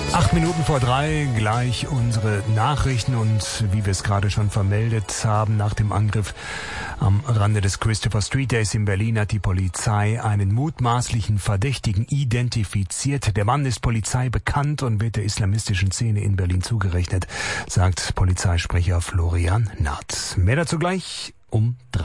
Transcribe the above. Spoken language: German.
8:03, gleich unsere Nachrichten und wie wir es gerade schon vermeldet haben, nach dem Angriff am Rande des Christopher Street Days in Berlin hat die Polizei einen mutmaßlichen Verdächtigen identifiziert. Der Mann ist Polizei bekannt und wird der islamistischen Szene in Berlin zugerechnet, sagt Polizeisprecher Florian Naht. Mehr dazu gleich um 3.